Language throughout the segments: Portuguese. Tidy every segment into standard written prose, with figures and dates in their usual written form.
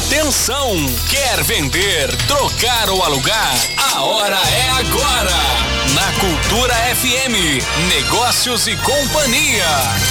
Atenção! Quer vender, trocar ou alugar? A hora é agora! Na Cultura FM, Negócios e Companhia.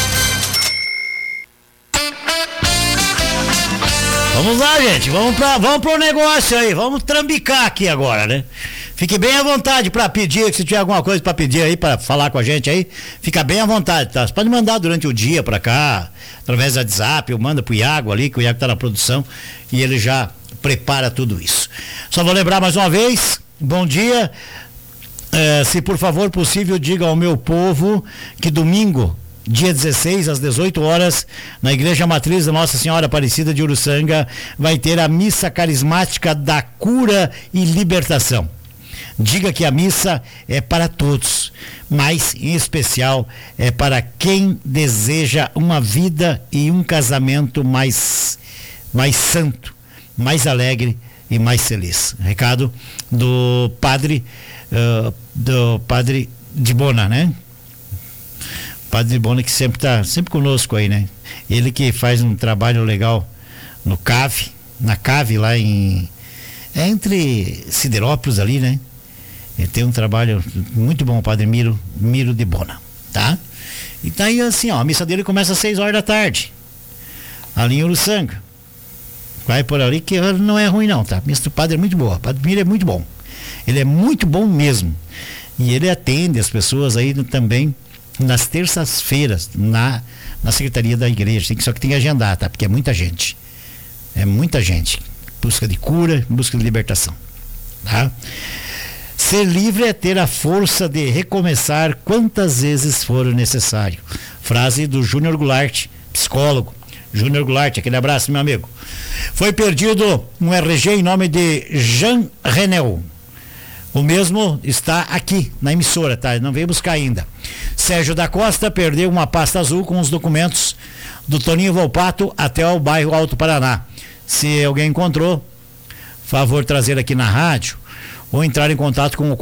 Vamos lá, gente, vamos pro negócio aí, vamos trambicar aqui agora, né? Fique bem à vontade para pedir, se tiver alguma coisa para pedir aí, para falar com a gente aí, fica bem à vontade, tá? Você pode mandar durante o dia para cá, através do WhatsApp, ou manda pro Iago ali, que o Iago tá na produção, e ele já prepara tudo isso. Só vou lembrar mais uma vez, bom dia, se por favor possível, diga ao meu povo que domingo, dia 16, às 18 horas, na Igreja Matriz da Nossa Senhora Aparecida de Uruçanga, vai ter a missa carismática da cura e libertação. Diga que a missa é para todos, mas em especial é para quem deseja uma vida e um casamento mais santo, mais alegre e mais feliz. Recado do padre de Bona, né? Padre de Bona, que sempre conosco aí, né? Ele que faz um trabalho legal na CAV lá entre Siderópolis ali, né? Ele tem um trabalho muito bom, o Padre Miro de Bona, tá? E tá aí assim, ó, a missa dele começa às 6 horas da tarde, ali em Uruçanga. Vai por ali que não é ruim não, tá? A missa do padre é muito boa, o Padre Miro é muito bom. Ele é muito bom mesmo. E ele atende as pessoas aí também nas terças-feiras, na secretaria da igreja. Só que tem que agendar, tá? Porque é muita gente. É muita gente. Busca de cura, busca de libertação, tá? Ser livre é ter a força de recomeçar quantas vezes for necessário. Frase do Júnior Goulart, psicólogo. Júnior Goulart, aquele abraço, meu amigo. Foi perdido um RG em nome de Jean Renel. O mesmo está aqui na emissora, tá? Não veio buscar ainda. Sérgio da Costa perdeu uma pasta azul com os documentos do Toninho Volpato até o bairro Alto Paraná. Se alguém encontrou, favor trazer aqui na rádio ou entrar em contato com o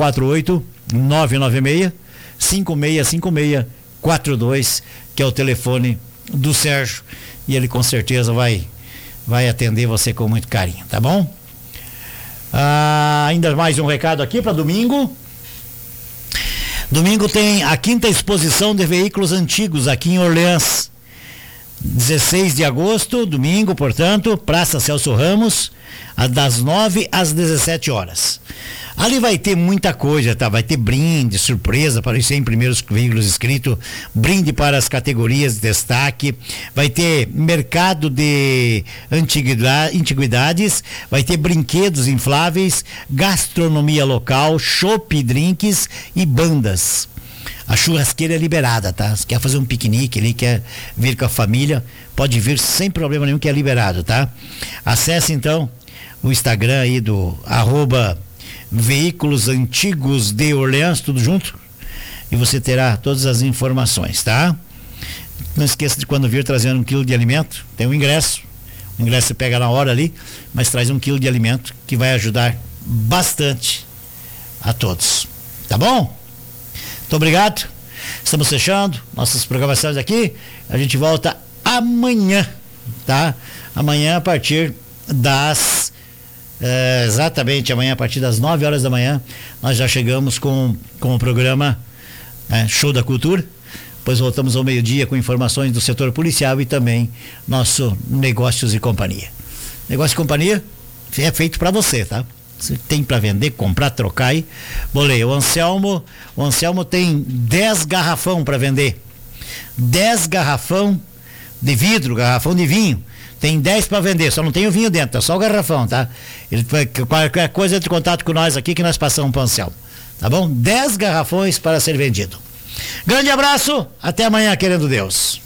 48-996-5656-42, que é o telefone do Sérgio, e ele com certeza vai atender você com muito carinho, tá bom? Ainda mais um recado aqui para domingo. Domingo tem a 5ª exposição de veículos antigos aqui em Orleans. 16 de agosto, domingo, portanto, Praça Celso Ramos, das 9 às 17 horas. Ali vai ter muita coisa, tá? Vai ter brinde, surpresa para os 100 primeiros veículos inscritos, brinde para as categorias de destaque, vai ter mercado de antiguidades, vai ter brinquedos infláveis, gastronomia local, chopp, drinks e bandas. A churrasqueira é liberada, tá? Se quer fazer um piquenique ali, quer vir com a família, pode vir sem problema nenhum, que é liberado, tá? Acesse então o Instagram aí do @Veículos Antigos de Orleans, tudo junto, e você terá todas as informações, tá? Não esqueça de, quando vir, trazendo 1 quilo de alimento, tem um ingresso. O ingresso você pega na hora ali, mas traz 1 quilo de alimento, que vai ajudar bastante a todos, tá bom? Muito obrigado. Estamos fechando nossas programações aqui. A gente volta amanhã, tá? Amanhã a partir das exatamente amanhã a partir das 9 horas da manhã nós já chegamos com o programa Show da Cultura. Depois voltamos ao meio-dia com informações do setor policial e também nosso Negócios e Companhia. Negócio e Companhia é feito para você, tá? Você tem para vender, comprar, trocar aí. Bolei, o Anselmo tem 10 garrafão para vender. 10 garrafão de vidro, garrafão de vinho. Tem 10 para vender, só não tem o vinho dentro, tá só o garrafão, tá? Qualquer coisa, entre em contato com nós aqui que nós passamos para o Anselmo, tá bom? 10 garrafões para ser vendido. Grande abraço, até amanhã, querendo Deus.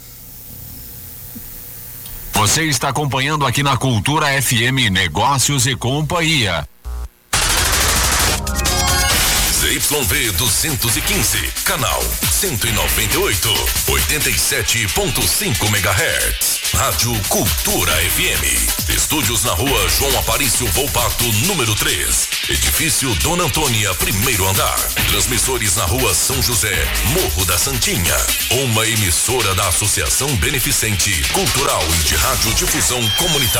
Você está acompanhando aqui na Cultura FM Negócios e Companhia. ZYV 215, canal 198, 87.5 MHz. Rádio Cultura FM. Estúdios na rua João Aparício Volpato, número 3. Edifício Dona Antônia, primeiro andar. Transmissores na rua São José, Morro da Santinha. Uma emissora da Associação Beneficente, Cultural e de Rádio Difusão Comunitária.